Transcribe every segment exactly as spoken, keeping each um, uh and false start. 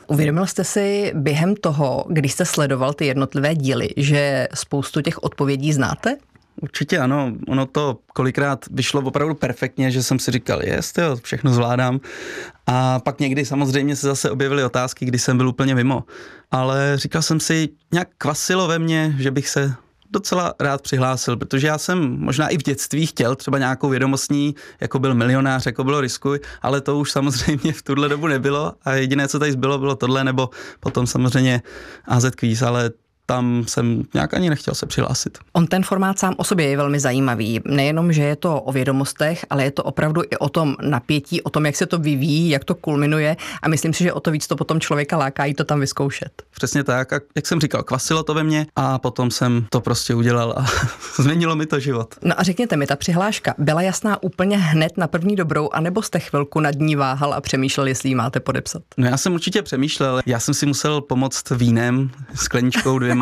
Uvědomil jste si během toho, když jste sledoval ty jednotlivé díly, že spoustu těch odpovědí znáte? Určitě ano, ono to kolikrát vyšlo opravdu perfektně, že jsem si říkal, jest, jo, všechno zvládám. A pak někdy samozřejmě se zase objevily otázky, kdy jsem byl úplně mimo. Ale říkal jsem si, nějak kvasilo ve mně, že bych se docela rád přihlásil, protože já jsem možná i v dětství chtěl třeba nějakou vědomostní, jako byl Milionář, jako bylo Riskuj, ale to už samozřejmě v tuhle dobu nebylo a jediné, co tady zbylo, bylo tohle, nebo potom samozřejmě á zet Quiz, ale tam jsem nějak ani nechtěl se přihlásit. On ten formát sám o sobě je velmi zajímavý. Nejenom, že je to o vědomostech, ale je to opravdu i o tom napětí, o tom, jak se to vyvíjí, jak to kulminuje a myslím si, že o to víc to potom člověka láká jí to tam vyzkoušet. Přesně tak, a jak jsem říkal, kvasilo to ve mně a potom jsem to prostě udělal a změnilo mi to život. No a řekněte mi, ta přihláška byla jasná úplně hned na první dobrou, anebo jste chvilku nad ní váhal a přemýšlel, jestli ji máte podepsat? No já jsem určitě přemýšlel, já jsem si musel pomoct vínem, skleničkou dvěma.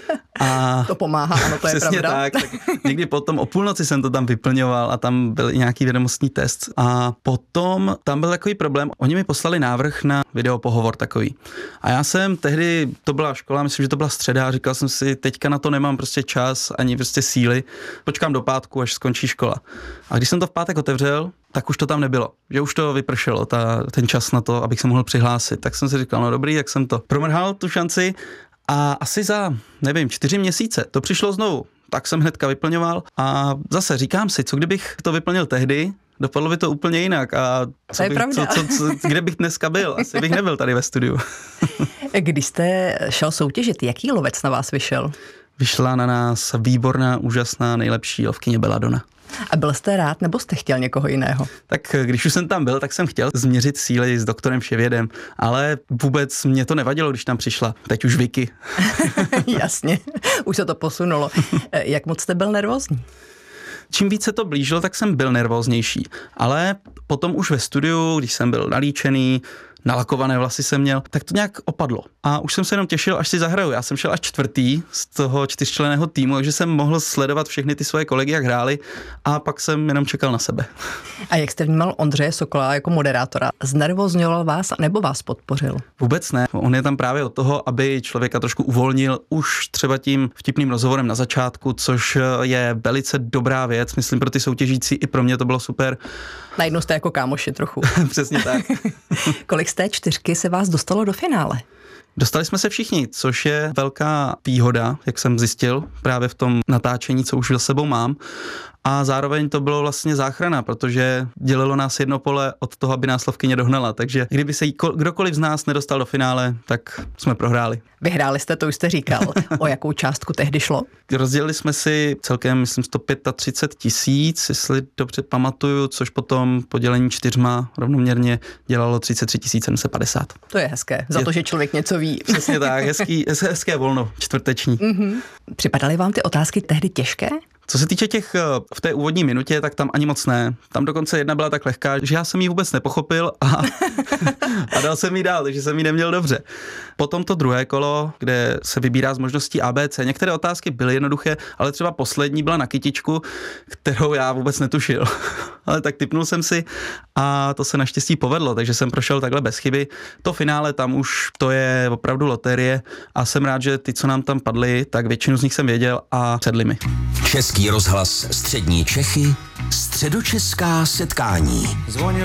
A to pomáhá, ano, to je přesně pravda. Tak, tak někdy potom o půlnoci jsem to tam vyplňoval a tam byl i nějaký vědomostní test. A potom tam byl takový problém, oni mi poslali návrh na videopohovor takový. A já jsem tehdy, to byla škola, myslím, že to byla středa, a říkal jsem si, teďka na to nemám prostě čas, ani prostě síly, počkám do pátku, až skončí škola. A když jsem to v pátek otevřel, tak už to tam nebylo, že už to vypršelo, ta, ten čas na to, abych se mohl přihlásit. Tak jsem si říkal, no dobrý, jak jsem to promrhal, tu šanci. A asi za, nevím, čtyři měsíce to přišlo znovu. Tak jsem hnedka vyplňoval a zase říkám si, co kdybych to vyplnil tehdy, dopadlo by to úplně jinak. A co to je bych, pravda. Co, co, co, kde bych dneska byl? Asi bych nebyl tady ve studiu. Když jste šel soutěžit, jaký lovec na vás vyšel? Vyšla na nás výborná, úžasná, nejlepší lovkyně Belladonna. A byl jste rád, nebo jste chtěl někoho jiného? Tak když už jsem tam byl, tak jsem chtěl změřit síly s doktorem Vševědem, ale vůbec mě to nevadilo, když tam přišla. Teď už Vicky. Jasně, už se to posunulo. Jak moc jste byl nervózní? Čím víc se to blížilo, tak jsem byl nervóznější. Ale potom už ve studiu, když jsem byl nalíčený, nalakované vlasy jsem měl, tak to nějak opadlo. A už jsem se jenom těšil, až si zahraju. Já jsem šel až čtvrtý z toho čtyřčlenného týmu, takže jsem mohl sledovat všechny ty svoje kolegy, jak hráli, a pak jsem jenom čekal na sebe. A jak jste vnímal Ondřeje Sokola jako moderátora? Znervózňoval vás nebo vás podpořil? Vůbec ne. On je tam právě od toho, aby člověka trošku uvolnil už třeba tím vtipným rozhovorem na začátku, což je velice dobrá věc. Myslím, pro ty soutěžící i pro mě to bylo super. Najednou jste jako kámoši trochu. Přesně tak. Kolik z té čtyřky se vás dostalo do finále? Dostali jsme se všichni, což je velká výhoda, jak jsem zjistil, právě v tom natáčení, co už za sebou mám. A zároveň to bylo vlastně záchrana, protože dělilo nás jedno pole od toho, aby nás lovkyně dohnala. Takže kdyby se kdokoliv z nás nedostal do finále, tak jsme prohráli. Vyhráli jste, to už jste říkal. O jakou částku tehdy šlo? Rozdělili jsme si celkem, myslím, sto třicet pět tisíc, jestli dobře pamatuju, což potom podělení čtyřma rovnoměrně dělalo třicet tři tisíc sedm set padesát. To je hezké, za je, to, že člověk něco ví. Přesně tak, hezký, hezké volno, čtvrteční. Mm-hmm. Připadaly vám ty otázky tehdy těžké? Co se týče těch v té úvodní minutě, tak tam ani moc ne. Tam dokonce jedna byla tak lehká, že já jsem ji vůbec nepochopil a, a dal jsem ji dál, takže jsem ji neměl dobře. Potom to druhé kolo, kde se vybírá z možností A B C. Některé otázky byly jednoduché, ale třeba poslední byla na kytičku, kterou já vůbec netušil. Ale tak tipnul jsem si a to se naštěstí povedlo, takže jsem prošel takhle bez chyby. To finále tam už to je opravdu loterie a jsem rád, že ty, co nám tam padly, tak většinu z nich jsem věděl a předli mi. Český rozhlas Střední Čechy, středočeská setkání. Zvonil